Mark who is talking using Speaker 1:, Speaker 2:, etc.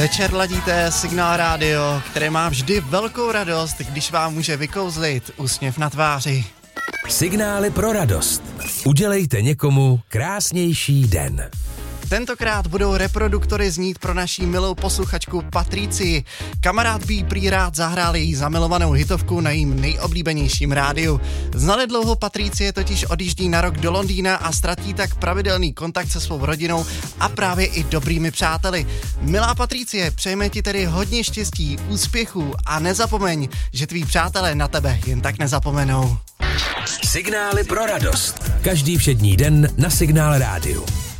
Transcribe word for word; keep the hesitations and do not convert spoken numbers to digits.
Speaker 1: Večer ladíte Signál rádio, které má vždy velkou radost, když vám může vykouzlit úsměv na tváři.
Speaker 2: Signály pro radost. Udělejte někomu krásnější den.
Speaker 1: Tentokrát budou reproduktory znít pro naší milou posluchačku Patricii. Kamarád by jí prý rád zahrál její zamilovanou hitovku na jím nejoblíbenějším rádiu. Zanedlouho Patricie totiž odjíždí na rok do Londýna a ztratí tak pravidelný kontakt se svou rodinou a právě i dobrými přáteli. Milá Patricie, přejeme ti tedy hodně štěstí, úspěchů a nezapomeň, že tví přátelé na tebe jen tak nezapomenou.
Speaker 2: Signály pro radost. Každý všední den na Signál rádiu.